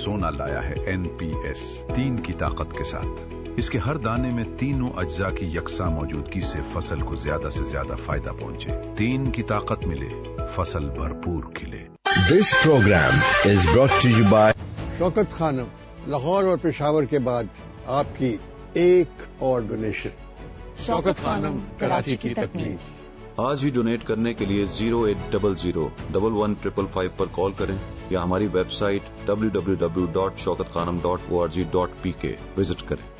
सोना लाया है NPS 3 की ताकत के साथ। इसके हर दाने में तीनों अज्जा की यकसा मौजूदगी से फसल को ज्यादा से ज्यादा फायदा पहुंचे। 3 की ताकत मिले, फसल भरपूर खिले। This programme is brought to you bye Shaukat Khanam, Lahore और पेशावर के बाद आपकी एक और डोनेशन। शौकत खानम, कराची की तकलीफ। आज ही डोनेट करने के लिए 0800-115555 पर कॉल करें या हमारी वेबसाइट www.shaukatkhanam.org.pk विजिट करें।